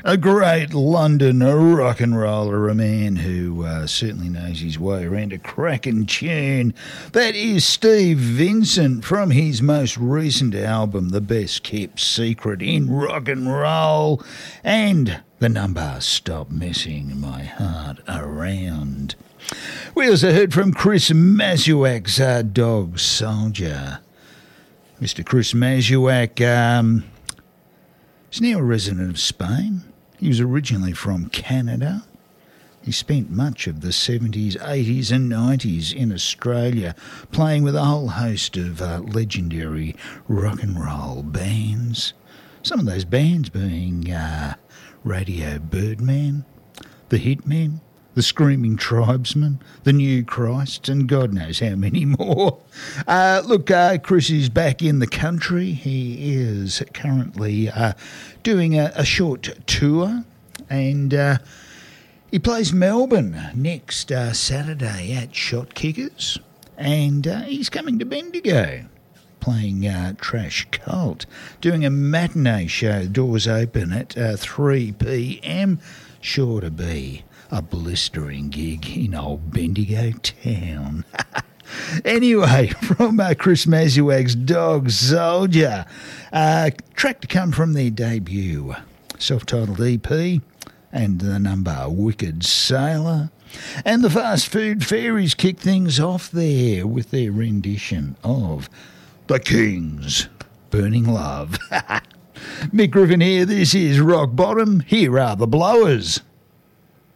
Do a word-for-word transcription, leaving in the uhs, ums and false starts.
A great London rock and roller, a man who uh, certainly knows his way around a cracking tune. That is Steve Vincent from his most recent album, The Best Kept Secret in Rock and Roll, and the number Stop Messing My Heart Around. We also heard from Chris Masuak's uh, Dog Soldier. Mister Chris Masuak um, is now a resident of Spain. He was originally from Canada. He spent much of the seventies, eighties and nineties in Australia, playing with a whole host of uh, legendary rock and roll bands. Some of those bands being uh, Radio Birdman, The Hitmen, The Screaming Tribesmen, The New Christ, and God knows how many more. Uh, look, uh, Chris is back in the country. He is currently uh, doing a, a short tour, and uh, he plays Melbourne next uh, Saturday at Shot Kickers, and uh, he's coming to Bendigo, playing uh, Trash Cult, doing a matinee show. Doors open at uh, three p.m. Sure to be a blistering gig in old Bendigo town. Anyway, from uh, Chris Masuak's Dog Soldier, uh, track to come from their debut self-titled E P, and the number Wicked Sailor. And the Fast Food Fairies kick things off there with their rendition of The Kings, Burning Love. Mick Griffin here, this is Rock Bottom, here are the Blowers.